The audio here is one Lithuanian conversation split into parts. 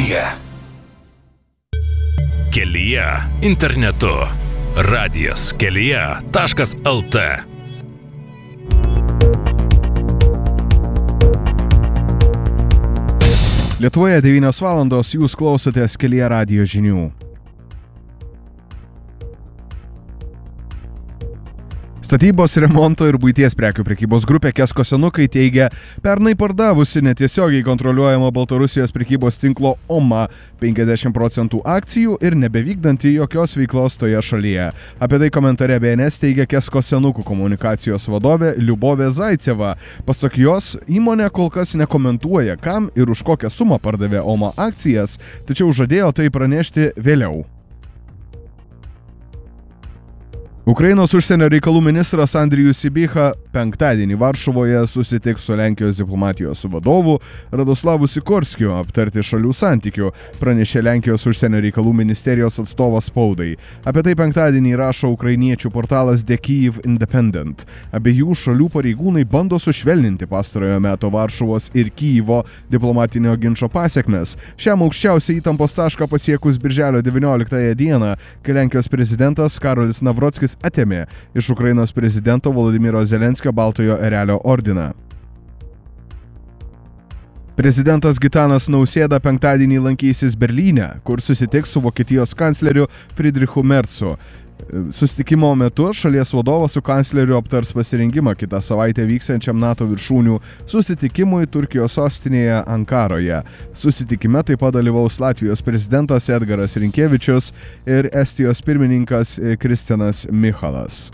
Kelyje. Kelyje internetu. Radijas kelyje.lt. Lietuvoje 9 valandos, jūs klausotės Kelyje radijo žinių. Statybos, remonto ir buities prekių prekybos grupė Kesko Senukai teigia, pernai pardavusi netiesiogiai kontroliuojamo Baltarusijos prekybos tinklo OMA 50% akcijų ir nebevykdanti jokios veiklos toje šalyje. Apie tai komentare BNS teigia Kesko Senukų komunikacijos vadovė Liubovė Zaiceva. Pasak jos, įmonė kol kas nekomentuoja, kam ir už kokią sumą pardavė OMA akcijas, tačiau žadėjo tai pranešti vėliau. Ukrainos užsienio reikalų ministras Andrijus Sybiha penktadienį Varšuvoje susitiks su Lenkijos diplomatijos vadovu Radoslavu Sikorskiu aptarti šalių santykių, pranešė Lenkijos užsienio reikalų ministerijos atstovas spaudai. Apie tai penktadienį rašo ukrainiečių portalas The Kyiv Independent. Abiejų šalių pareigūnai bando sušvelninti pastarojo meto Varšuvos ir Kyivo diplomatinio ginčo pasekmes. Šiam aukščiausią įtampos tašką pasiekus birželio 19 dieną, kai Lenkijos prezidentas Karolis Navrockis atėmė iš Ukrainos prezidento Volodymyro Zelenskio Baltojo erelio ordiną. Prezidentas Gitanas Nausėda penktadienį lankysis Berlyne, kur susitiks su Vokietijos kancleriu Friedrichu Merzu. Susitikimo metu šalies vadovas su kancleriu aptars pasirengimą kitą savaitę vyksiančiam NATO viršūnių susitikimui Turkijos sostinėje Ankaroje. Susitikime taip pat dalyvaus Latvijos prezidentas Edgaras Rinkevičius ir Estijos pirmininkas Kristianas Michalas.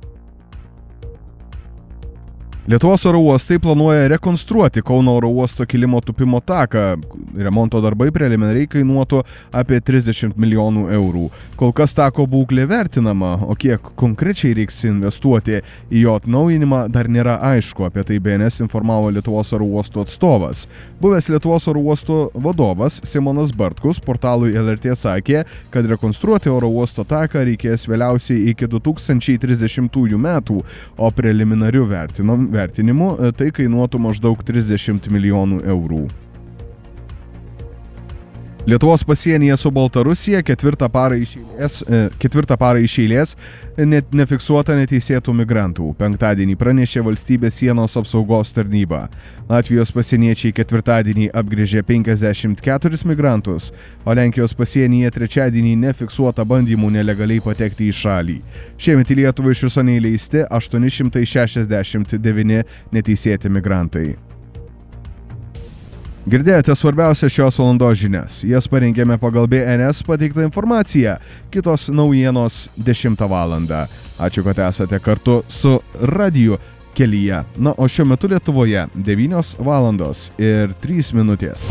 Lietuvos oro uostai planuoja rekonstruoti Kauno oro uosto kilimo tūpimo taką. Remonto darbai preliminariai kainuotų apie 30 milijonų eurų. Kol kas tako būklė vertinama, o kiek konkrečiai reiks investuoti į jo atnaujinimą dar nėra aišku, apie tai BNS informavo Lietuvos oro uostų atstovas. Buvęs Lietuvos oro uostų vadovas Simonas Bartkus portalui LRT sakė, kad rekonstruoti oro uosto taką reikės vėliausiai iki 2030 metų, o preliminariu vertinimu tai kainuotų maždaug 30 milijonų eurų. Lietuvos pasienyje su Baltarusija ketvirtą parą iš eilės nefiksuota neteisėtų migrantų. Penktadienį pranešė valstybės sienos apsaugos tarnyba. Latvijos pasieniečiai ketvirtadienį apgręžė 54 migrantus, o Lenkijos pasienyje trečiadienį nefiksuota bandymų nelegaliai patekti į šalį. Šiemet į Lietuvą iš viso neįleisti 869 neteisėti migrantai. Girdėjote svarbiausią šios valandos žinias. Jas parengėme pagal BNS pateiktą informaciją. Kitos naujienos 10 valandą. Ačiū, kad esate kartu su radiju Kelyje. Na, o šiuo metu Lietuvoje 9 valandos ir 3 minutės.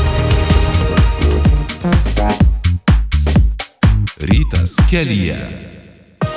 Rytas Kelyje.